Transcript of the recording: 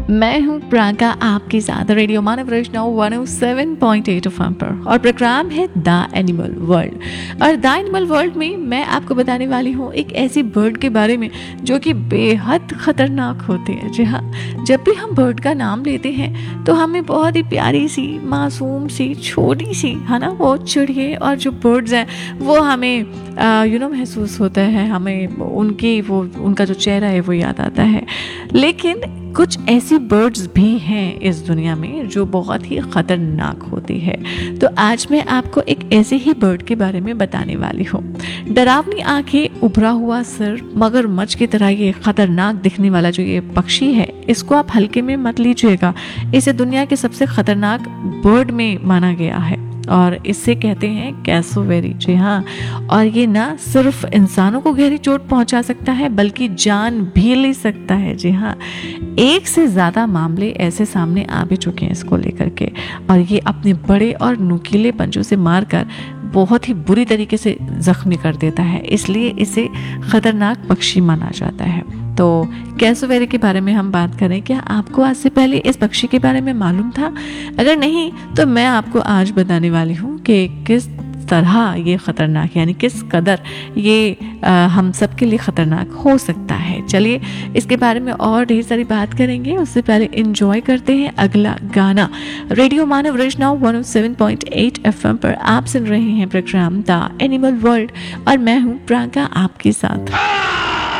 मैं हूँ प्रांका आपके साथ रेडियो मानव वैष्णव 107.8 एफएम पर और प्रोग्राम है द एनिमल वर्ल्ड। और द एनिमल वर्ल्ड में मैं आपको बताने वाली हूँ एक ऐसी बर्ड के बारे में जो कि बेहद खतरनाक होती है। जी हाँ, जब भी हम बर्ड का नाम लेते हैं तो हमें बहुत ही प्यारी सी, मासूम सी, छोटी सी, है ना, वो चिड़िए और जो बर्ड्स हैं वो हमें महसूस होता है, हमें उनका जो चेहरा है वो याद आता है। लेकिन कुछ ऐसी बर्ड्स भी हैं इस दुनिया में जो बहुत ही खतरनाक होती है। तो आज मैं आपको एक ऐसे ही बर्ड के बारे में बताने वाली हूँ। डरावनी आंखें, उभरा हुआ सिर, मगरमच्छ की तरह ये खतरनाक दिखने वाला जो ये पक्षी है, इसको आप हल्के में मत लीजिएगा। इसे दुनिया के सबसे खतरनाक बर्ड में माना गया है और इससे कहते हैं कैसोवेरी। जी हाँ, और ये ना सिर्फ इंसानों को गहरी चोट पहुंचा सकता है बल्कि जान भी ले सकता है। जी हाँ, एक से ज़्यादा मामले ऐसे सामने आ भी चुके हैं इसको लेकर के, और ये अपने बड़े और नुकीले पंजों से मारकर बहुत ही बुरी तरीके से जख्मी कर देता है, इसलिए इसे खतरनाक पक्षी माना जाता है। तो कैसोवेरी के बारे में हम बात करें, क्या आपको आज से पहले इस पक्षी के बारे में मालूम था? अगर नहीं तो मैं आपको आज बताने वाली हूँ कि किस तरह ये खतरनाक, यानी किस कदर ये हम सबके लिए खतरनाक हो सकता है। चलिए इसके बारे में और ढेर सारी बात करेंगे, उससे पहले एंजॉय करते हैं अगला गाना। रेडियो मानव वैष्णव 107.8 एफएम पर आप सुन रहे हैं प्रोग्राम द एनिमल वर्ल्ड और मैं हूँ प्रांका आपके साथ।